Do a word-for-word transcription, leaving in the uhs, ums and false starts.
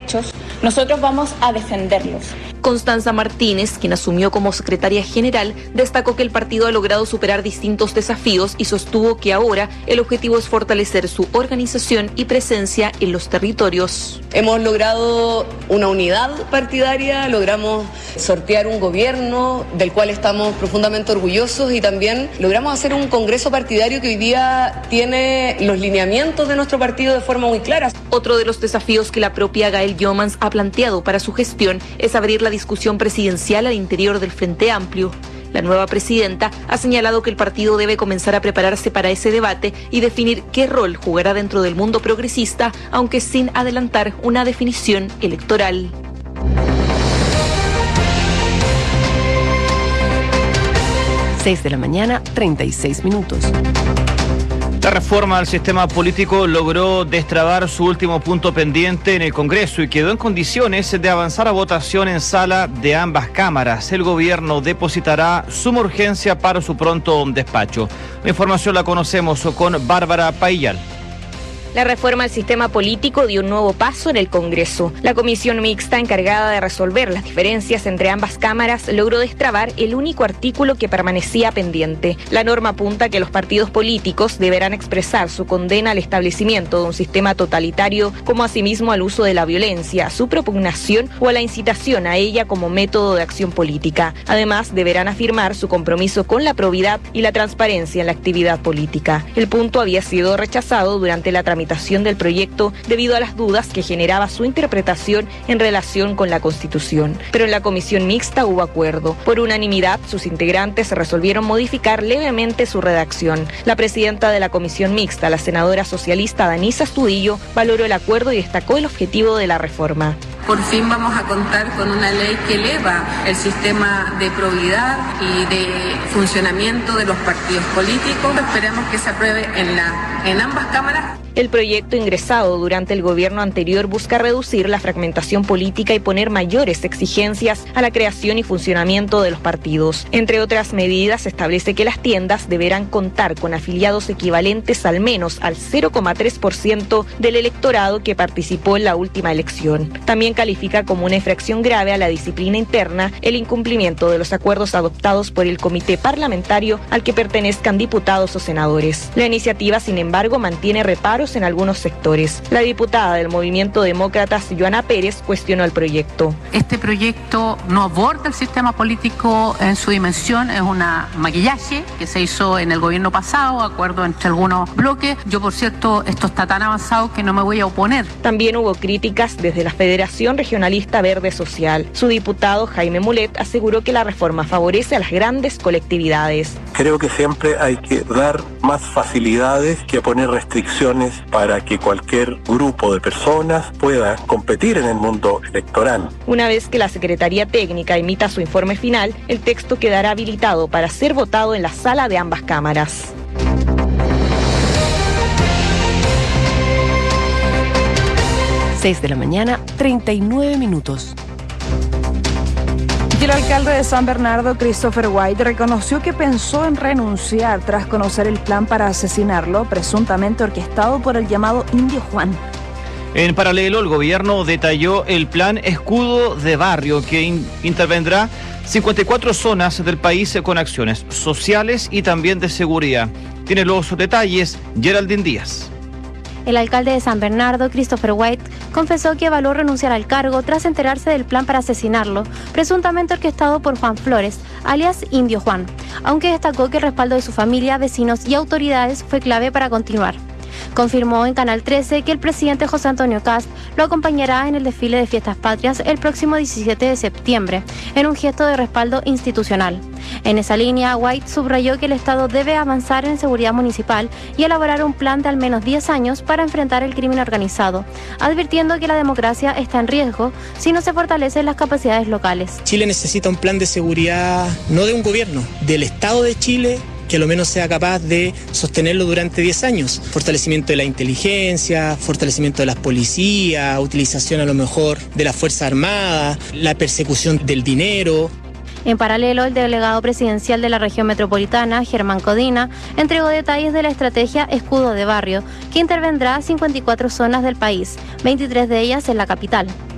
derechos, nosotros vamos a defenderlos. Constanza Martínez, quien asumió como secretaria general, destacó que el partido ha logrado superar distintos desafíos y sostuvo que ahora el objetivo es fortalecer su organización y presencia en los territorios. Hemos logrado una unidad partidaria, logramos sortear un gobierno del cual estamos profundamente orgullosos y también logramos hacer un congreso partidario que hoy día tiene los lineamientos de nuestro partido de forma muy clara. Otro de los desafíos que la propia Gael Jomans ha planteado para su gestión es abrir la discusión presidencial al interior del Frente Amplio. La nueva presidenta ha señalado que el partido debe comenzar a prepararse para ese debate y definir qué rol jugará dentro del mundo progresista, aunque sin adelantar una definición electoral. seis de la mañana, treinta y seis minutos. La reforma al sistema político logró destrabar su último punto pendiente en el Congreso y quedó en condiciones de avanzar a votación en sala de ambas cámaras. El gobierno depositará suma urgencia para su pronto despacho. La información la conocemos con Bárbara Paillal. La reforma al sistema político dio un nuevo paso en el Congreso. La comisión mixta encargada de resolver las diferencias entre ambas cámaras logró destrabar el único artículo que permanecía pendiente. La norma apunta que los partidos políticos deberán expresar su condena al establecimiento de un sistema totalitario, como asimismo al uso de la violencia, a su propugnación o a la incitación a ella como método de acción política. Además, deberán afirmar su compromiso con la probidad y la transparencia en la actividad política. El punto había sido rechazado durante la tramitación del proyecto debido a las dudas que generaba su interpretación en relación con la Constitución. Pero en la comisión mixta hubo acuerdo. Por unanimidad, sus integrantes resolvieron modificar levemente su redacción. La presidenta de la comisión mixta, la senadora socialista Danisa Astudillo, valoró el acuerdo y destacó el objetivo de la reforma. Por fin vamos a contar con una ley que eleva el sistema de probidad y de funcionamiento de los partidos políticos. Esperemos que se apruebe en, la, en ambas cámaras. El proyecto ingresado durante el gobierno anterior busca reducir la fragmentación política y poner mayores exigencias a la creación y funcionamiento de los partidos. Entre otras medidas, establece que las tiendas deberán contar con afiliados equivalentes al menos al cero coma tres por ciento del electorado que participó en la última elección. También califica como una infracción grave a la disciplina interna el incumplimiento de los acuerdos adoptados por el comité parlamentario al que pertenezcan diputados o senadores. La iniciativa, sin embargo, mantiene reparos en algunos sectores. La diputada del Movimiento Demócratas, Joana Pérez, cuestionó el proyecto. Este proyecto no aborda el sistema político en su dimensión, es una maquillaje que se hizo en el gobierno pasado, acuerdo entre algunos bloques. Yo, por cierto, esto está tan avanzado que no me voy a oponer. También hubo críticas desde la Federación Regionalista Verde Social. Su diputado, Jaime Mulet, aseguró que la reforma favorece a las grandes colectividades. Creo que siempre hay que dar más facilidades que poner restricciones para que cualquier grupo de personas pueda competir en el mundo electoral. Una vez que la Secretaría Técnica emita su informe final, el texto quedará habilitado para ser votado en la sala de ambas cámaras. seis de la mañana, treinta y nueve minutos. Y el alcalde de San Bernardo, Christopher White, reconoció que pensó en renunciar tras conocer el plan para asesinarlo, presuntamente orquestado por el llamado Indio Juan. En paralelo, el gobierno detalló el plan Escudo de Barrio, que in- intervendrá cincuenta y cuatro zonas del país con acciones sociales y también de seguridad. Tiene los detalles Geraldine Díaz. El alcalde de San Bernardo, Christopher White, confesó que evaluó renunciar al cargo tras enterarse del plan para asesinarlo, presuntamente orquestado por Juan Flores, alias Indio Juan, aunque destacó que el respaldo de su familia, vecinos y autoridades fue clave para continuar. Confirmó en Canal trece que el presidente José Antonio Kast lo acompañará en el desfile de Fiestas Patrias el próximo diecisiete de septiembre, en un gesto de respaldo institucional. En esa línea, White subrayó que el Estado debe avanzar en seguridad municipal y elaborar un plan de al menos diez años para enfrentar el crimen organizado, advirtiendo que la democracia está en riesgo si no se fortalecen las capacidades locales. Chile necesita un plan de seguridad, no de un gobierno, del Estado de Chile, que a lo menos sea capaz de sostenerlo durante diez años. Fortalecimiento de la inteligencia, fortalecimiento de las policías, utilización a lo mejor de las Fuerzas Armadas, la persecución del dinero. En paralelo, el delegado presidencial de la región metropolitana, Germán Codina, entregó detalles de la estrategia Escudo de Barrio, que intervendrá cincuenta y cuatro zonas del país, veintitrés de ellas en la capital.